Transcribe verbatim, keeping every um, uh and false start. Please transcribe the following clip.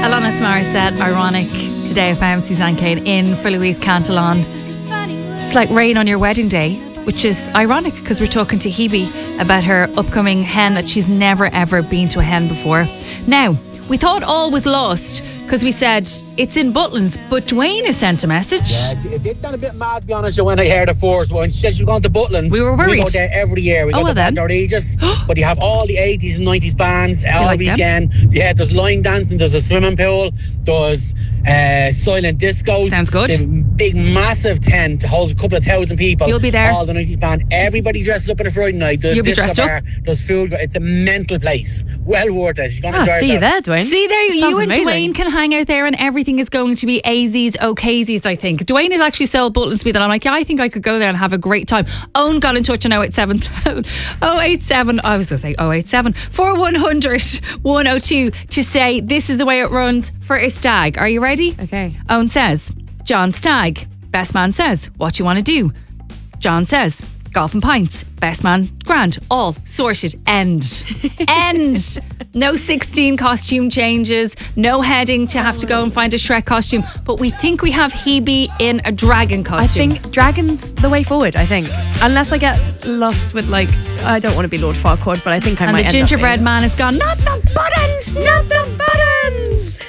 Alanis Morissette, Ironic. Today I found Suzanne Kane in for Louise Cantillon. It's like rain on your wedding day, which is ironic because we're talking to Hebe about her upcoming hen that she's never ever been to a hen before. Now, we thought all was lost because we said it's in Butlins, but Dwayne has sent a message. Yeah, it did sound a bit mad, to be honest, when I heard it first. When she said she was going to Butlins, we were worried. We go there every year. We oh, go well to then. Regis, but you have all the eighties and nineties bands all like weekend. Them? Yeah, there's line dancing, there's a swimming pool, there's uh, silent discos. Sounds good. The big, massive tent holds a couple of thousand people. You'll be there. All the nineties band. Everybody dresses up on a Friday night. There's You'll be disco dressed bar, up. There's food. It's a mental place. Well worth it. You're going to oh, enjoy see yourself. you there, Dwayne. See there, Sounds you and amazing. Dwayne can hang out there and everything is going to be A Z's, OKZ's, I think. Dwayne has actually sold Butlins to me that I'm like, yeah, I think I could go there and have a great time. Owen got in touch on oh eight seven seven, oh eight seven, I was going to say oh eight seven, four one hundred, one oh two to say this is the way it runs for a stag. Are you ready? Okay. Owen says, John Stag. Best man says, what you want to do? John says, golf and pints. Best man, grand. All sorted. End. End. No sixteen costume changes. No heading to have to go and find a Shrek costume. But we think we have Hebe in a dragon costume. I think dragon's the way forward, I think. Unless I get lost with, like, I don't want to be Lord Farquaad, but I think I and might the end gingerbread up man is gone, not the buttons, not the buttons.